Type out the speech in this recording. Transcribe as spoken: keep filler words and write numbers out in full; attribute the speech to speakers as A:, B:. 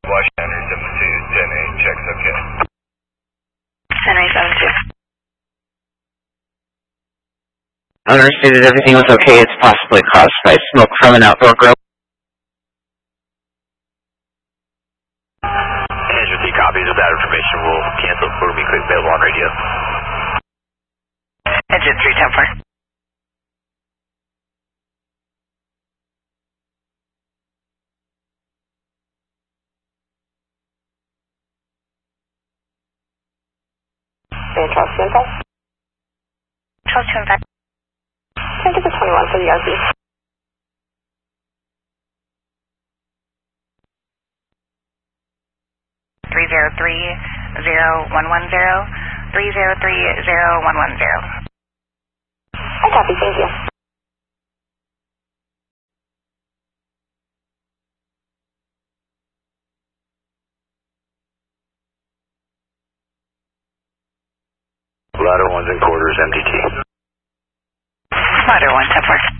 A: Washington seven two, ten eight, checks okay.
B: ten eight seven two.
C: Owner stated everything was okay. It's possibly caused by smoke from an outdoor grill.
A: Casualty copies of that information will cancel for me quick available on radio.
B: Engine three ten four.
D: Charles two and five.
B: Charles two and five.
D: Can I get the twenty-one for the R P?
B: Three zero three zero one one zero. Three zero three zero one one zero.
D: I copy, thank you.
A: Ladder one's in quarters, M D T.
B: Ladder one ten four.